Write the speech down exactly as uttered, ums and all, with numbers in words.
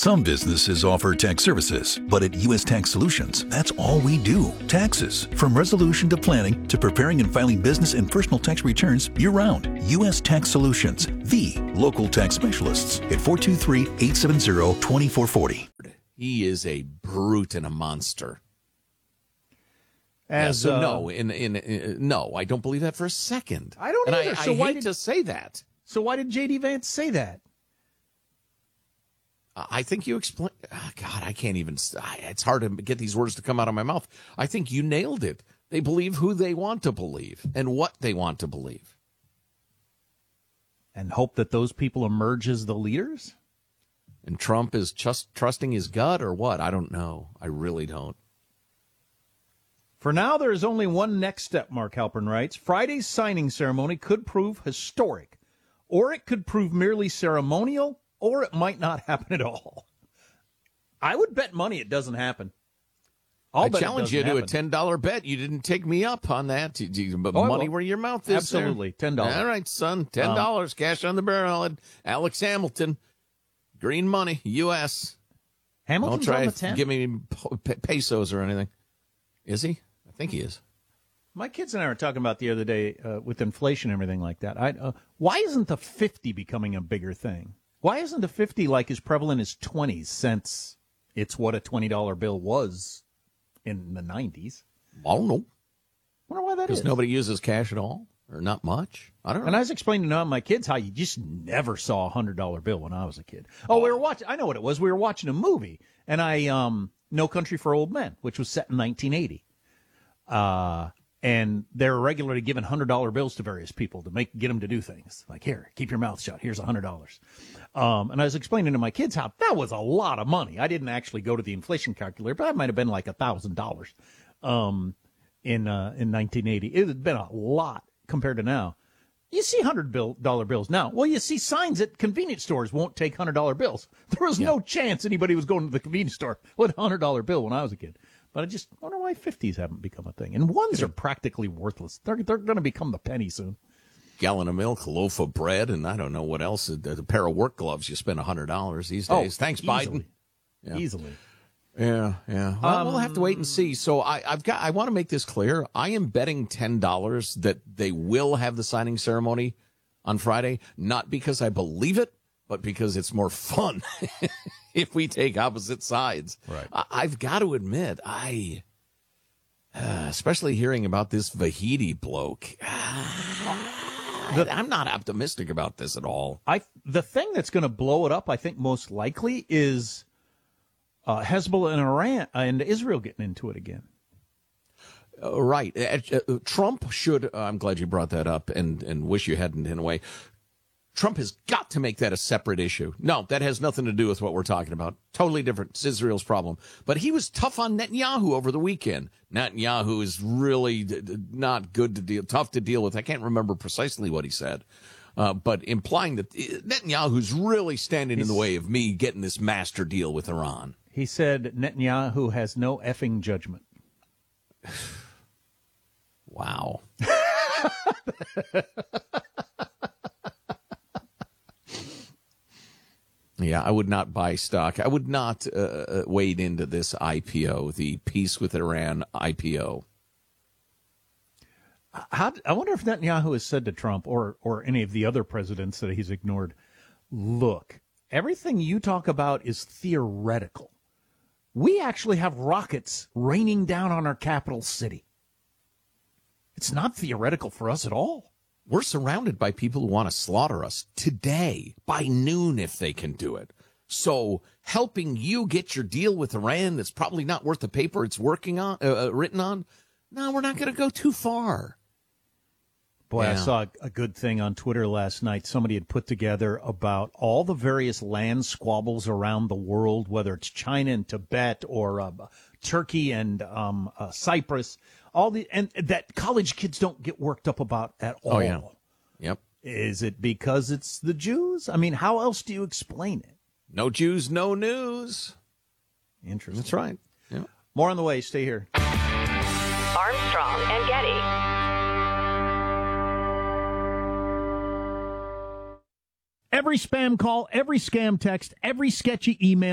Some businesses offer tax services, but at U S Tax Solutions, that's all we do. Taxes. From resolution to planning to preparing and filing business and personal tax returns year-round. U S Tax Solutions, the local tax specialists at four two three, eight seven zero, two four four zero. He is a brute and a monster. As, yeah, so uh, no, in, in, in no, I don't believe that for a second. I don't and either. I, So I why hate did- to say that. So why did J D. Vance say that? I think you explain. Oh, God, I can't even. It's hard to get these words to come out of my mouth. I think you nailed it. They believe who they want to believe and what they want to believe. And hope that those people emerge as the leaders? And Trump is just trusting his gut or what? I don't know. I really don't. For now, there is only one next step, Mark Halpern writes. Friday's signing ceremony could prove historic, or it could prove merely ceremonial, or it might not happen at all. I would bet money it doesn't happen. I'll I bet it challenge doesn't you to happen. a ten dollar bet. You didn't take me up on that. You- you- But Oh, I money will. where your mouth is. there. Absolutely, ten dollars. All right, son. ten dollars. Um, cash on the barrel. Alex Hamilton. Green money. U S Hamilton's Don't try on the to ten? give me p- pesos or anything. Is he? I think he is. My kids and I were talking about the other day uh, with inflation and everything like that. I, uh, why isn't the fifty becoming a bigger thing? Why isn't the fifty like as prevalent as twenties since it's what a twenty dollar bill was in the nineties? I don't know. Wonder why that Because is. nobody uses cash at all or not much. I don't know. And I was explaining to my kids how you just never saw a hundred dollar bill when I was a kid. Oh, we were watching. I know what it was. We were watching a movie, and I um, No Country for Old Men, which was set in nineteen eighty. Uh, and they're regularly giving hundred dollar bills to various people to make get them to do things. Like, here, keep your mouth shut. Here's a hundred dollars. Um, and I was explaining to my kids how that was a lot of money. I didn't actually go to the inflation calculator, but that might have been like a thousand dollars. Um, in uh, in nineteen eighty, it had been a lot compared to now. You see hundred dollar bills now. Well, you see signs at convenience stores won't take hundred dollar bills. There was Yeah. no chance anybody was going to the convenience store with a hundred dollar bill when I was a kid. But I just wonder why fifties haven't become a thing. And ones are practically worthless. They're they're going to become the penny soon. Gallon of milk, a loaf of bread, and I don't know what else. A, a pair of work gloves. You spend a hundred dollars these Oh, days. Thanks, easily. Biden. Yeah. Easily. Yeah, yeah. Well, Um, we'll have to wait and see. So I, I've got. I want to make this clear. I am betting ten dollars that they will have the signing ceremony on Friday, not because I believe it, but because it's more fun if we take opposite sides. Right. I, I've got to admit, I, uh, especially hearing about this Vahidi bloke, uh, I'm not optimistic about this at all. I the thing that's going to blow it up, I think, most likely is uh, Hezbollah and Iran and Israel getting into it again. Uh, right. Uh, uh, Trump should, uh, I'm glad you brought that up and, and wish you hadn't in a way. Trump has got to make that a separate issue. No, that has nothing to do with what we're talking about. Totally different. It's Israel's problem. But he was tough on Netanyahu over the weekend. Netanyahu is really d- d- not good to deal, tough to deal with. I can't remember precisely what he said. Uh, but implying that Netanyahu's really standing He's, in the way of me getting this master deal with Iran. He said Netanyahu has no effing judgment. Wow. Yeah, I would not buy stock. I would not uh, wade into this I P O, the Peace with Iran I P O. How, I wonder if Netanyahu has said to Trump or or any of the other presidents that he's ignored, look, everything you talk about is theoretical. We actually have rockets raining down on our capital city. It's not theoretical for us at all. We're surrounded by people who want to slaughter us today, by noon if they can do it. So helping you get your deal with Iran that's probably not worth the paper it's working on, uh, written on, no, we're not going to go too far. Boy, Yeah. I saw a good thing on Twitter last night. Somebody had put together about all the various land squabbles around the world, whether it's China and Tibet or uh, Turkey and um, uh, Cyprus, all the and that college kids don't get worked up about at all. Oh, yeah. Yep. Is it because it's the Jews? I mean, how else do you explain it? No Jews, no news. Interesting. That's right. Yeah. More on the way. Stay here. Armstrong and Getty. Every spam call, every scam text, every sketchy email.